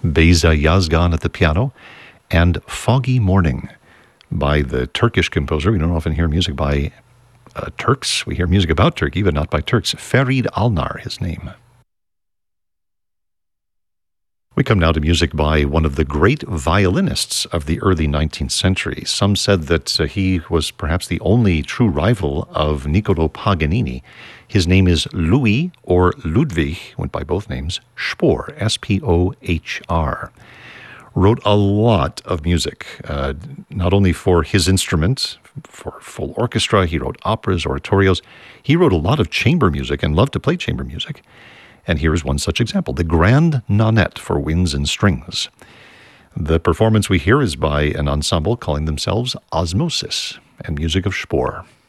Beyza Yazgan at the piano, and Foggy Morning by the Turkish composer. We don't often hear music by Turks. We hear music about Turkey, but not by Turks. Ferid Alnar, his name. We come now to music by one of the great violinists of the early 19th century. Some said that he was perhaps the only true rival of Niccolò Paganini. His name is Louis, or Ludwig, went by both names, Spohr, S-P-O-H-R. Wrote a lot of music, not only for his instrument, for full orchestra. He wrote operas, oratorios. He wrote a lot of chamber music and loved to play chamber music. And here is one such example, the Grand Nonette for winds and strings. The performance we hear is by an ensemble calling themselves Osmosis, and music of Spohr.